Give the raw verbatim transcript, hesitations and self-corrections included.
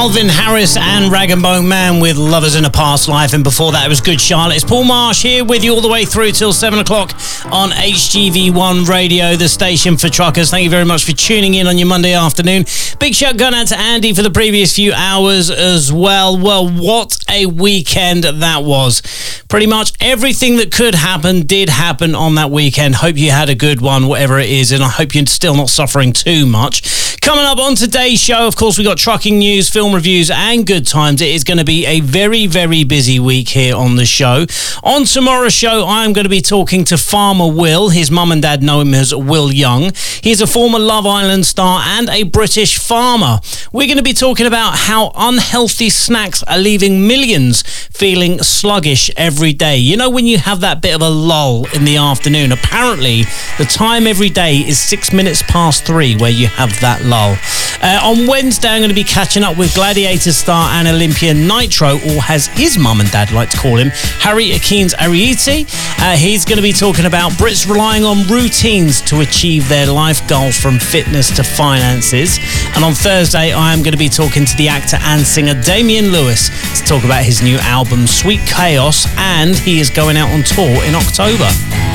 Calvin Harris and Rag and Bone Man with Lovers in a Past Life, and before that it was Good Charlotte. It's Paul Marsh here with you all the way through till seven o'clock on H G V one Radio, the station for truckers. Thank you very much for tuning in on your Monday afternoon. Big shout going out to Andy for the previous few hours as well. Well, what a weekend that was. Pretty much everything that could happen did happen on that weekend. Hope you had a good one, whatever it is, and I hope you're still not suffering too much. Coming up on today's show, of course, we got trucking news, film reviews and good times. It is going to be a very, very busy week here on the show. On tomorrow's show, I'm going to be talking to Farmer Will. His mum and dad know him as Will Young. He's a former Love Island star and a British farmer. We're going to be talking about how unhealthy snacks are leaving millions feeling sluggish every day. You know, when you have that bit of a lull in the afternoon, apparently the time every day is six minutes past three where you have that lull. Uh, on Wednesday, I'm going to be catching up with Gladiator star and Olympian Nitro, or as his mum and dad like to call him, Harry Akins Ariete. Uh, he's going to be talking about Brits relying on routines to achieve their life goals, from fitness to finances. And on Thursday, I am going to be talking to the actor and singer Damian Lewis to talk about his new album, Sweet Chaos, and he is going out on tour in October.